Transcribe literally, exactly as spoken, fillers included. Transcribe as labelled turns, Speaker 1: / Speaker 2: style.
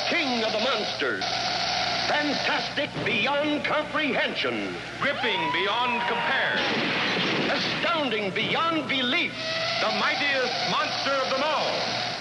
Speaker 1: king of the monsters. Fantastic beyond comprehension.
Speaker 2: Gripping beyond compare.
Speaker 1: Astounding beyond belief.
Speaker 2: The mightiest monster of them all.